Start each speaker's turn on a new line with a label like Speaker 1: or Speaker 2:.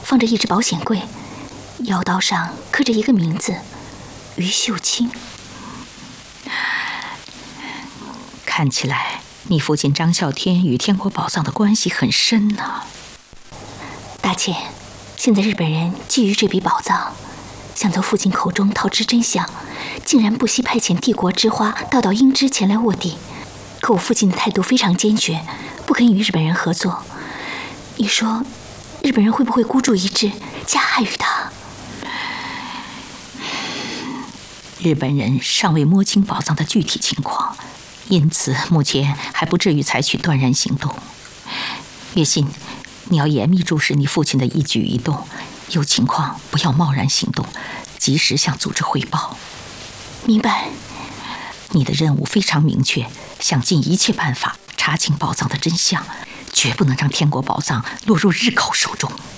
Speaker 1: 放着一只保险柜，腰刀上刻着一个名字：于秀清。
Speaker 2: 看起来你父亲张啸天与天国宝藏的关系很深呢。
Speaker 1: 大姐，现在日本人觊觎这笔宝藏，想从父亲口中讨知真相，竟然不惜派遣帝国之花大岛英之前来卧底。可我父亲的态度非常坚决，不肯与日本人合作。你说，日本人会不会孤注一掷，加害于他？
Speaker 2: 日本人尚未摸清宝藏的具体情况，因此目前还不至于采取断然行动。月信，你要严密注视你父亲的一举一动，有情况不要贸然行动，及时向组织汇报。
Speaker 1: 明白。
Speaker 2: 你的任务非常明确，想尽一切办法查清宝藏的真相，绝不能让天国宝藏落入日寇手中。